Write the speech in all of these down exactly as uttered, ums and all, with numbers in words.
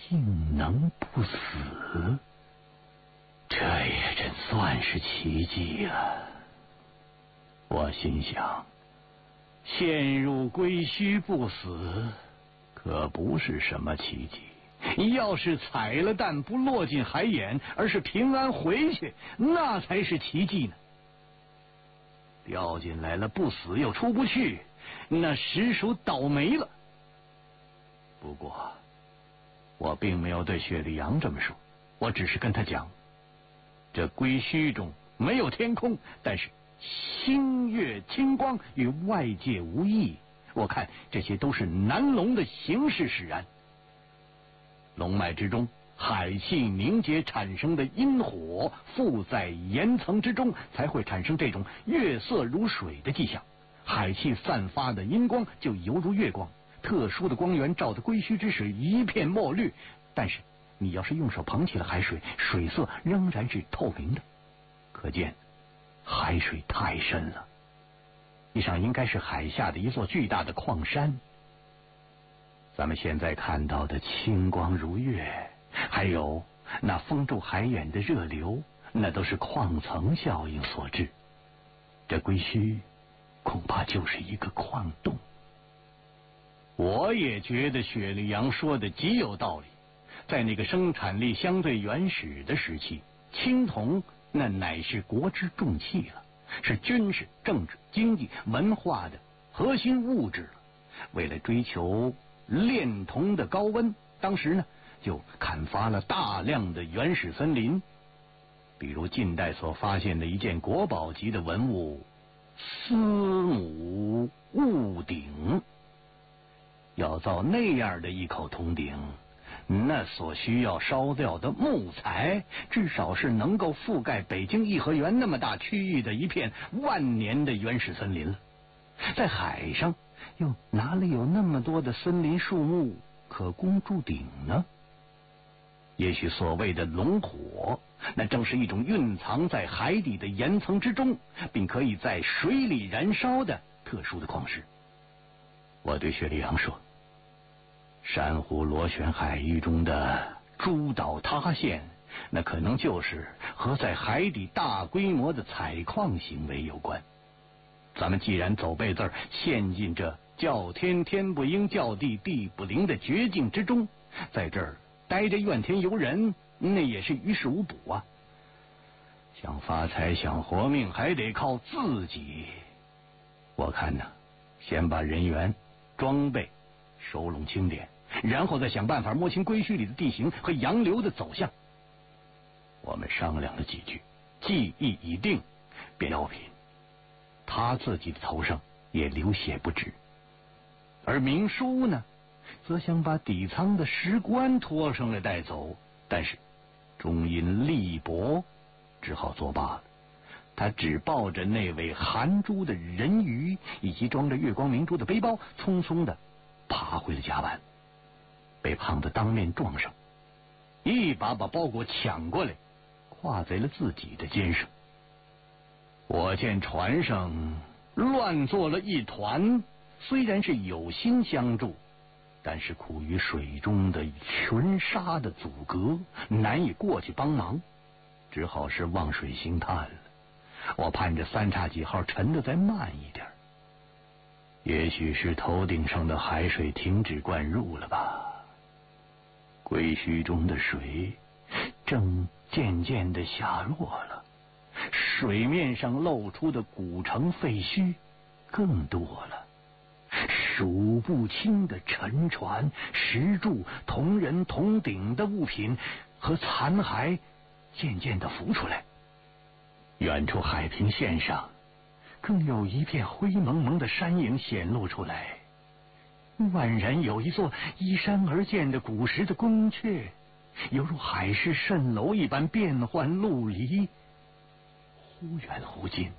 竟能不死，这也真算是奇迹了。我心想，陷入龟墟不死，可不是什么奇迹。要是踩了蛋不落进海眼，而是平安回去，那才是奇迹呢。掉进来了不死又出不去，那实属倒霉了。不过我并没有对雪莉杨这么说，我只是跟他讲，这龟墟中没有天空，但是星月清光与外界无异，我看这些都是南龙的形势使然。龙脉之中海气凝结产生的阴火附在岩层之中，才会产生这种月色如水的迹象。海气散发的阴光就犹如月光，特殊的光源照得龟墟之水一片墨绿，但是你要是用手捧起了海水，水色仍然是透明的，可见海水太深了，以上应该是海下的一座巨大的矿山。咱们现在看到的清光如月，还有那封住海眼的热流，那都是矿层效应所致。这龟墟恐怕就是一个矿洞。我也觉得雪莉杨说的极有道理。在那个生产力相对原始的时期，青铜那乃是国之重器了，是军事、政治、经济、文化的核心物质了。为了追求炼铜的高温，当时呢就砍伐了大量的原始森林，比如近代所发现的一件国宝级的文物司母戊鼎。要造那样的一口铜鼎，那所需要烧掉的木材至少是能够覆盖北京颐和园那么大区域的一片万年的原始森林了。在海上又哪里有那么多的森林树木可供筑鼎呢？也许所谓的龙火，那正是一种蕴藏在海底的岩层之中，并可以在水里燃烧的特殊的矿石。我对雪莉杨说，珊瑚螺旋海域中的诸岛塌陷，那可能就是和在海底大规模的采矿行为有关。咱们既然走背字儿陷进这叫天天不应，叫地地不灵的绝境之中，在这儿待着怨天尤人，那也是于事无补啊。想发财想活命还得靠自己。我看呢，先把人员装备收拢清点，然后再想办法摸清龟墟里的地形和洋流的走向。我们商量了几句，计议已定，便药品他自己的头上也流血不止，而明叔呢，则想把底舱的石棺拖上来带走，但是终因力薄，只好作罢了。他只抱着那位含珠的人鱼以及装着月光明珠的背包，匆匆的爬回了甲板，被胖子当面撞上，一把把包裹抢过来，挎在了自己的肩上。我见船上乱作了一团，虽然是有心相助，但是苦于水中的群沙的阻隔，难以过去帮忙，只好是望水兴叹了。我盼着三叉戟号沉得再慢一点，也许是头顶上的海水停止灌入了吧。龟墟中的水正渐渐地下落了，水面上露出的古城废墟更多了，数不清的沉船、石柱、铜人、铜鼎的物品和残骸渐渐地浮出来。远处海平线上更有一片灰蒙蒙的山影显露出来，宛然有一座依山而建的古时的宫阙，犹如海市蜃楼一般变幻陆离，忽远忽近。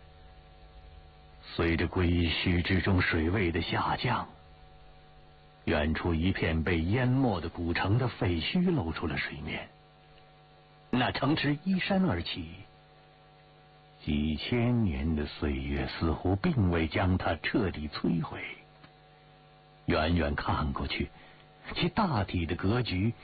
随着龟墟之中水位的下降，远处一片被淹没的古城的废墟露出了水面。那城池依山而起，几千年的岁月似乎并未将它彻底摧毁。远远看过去，其大体的格局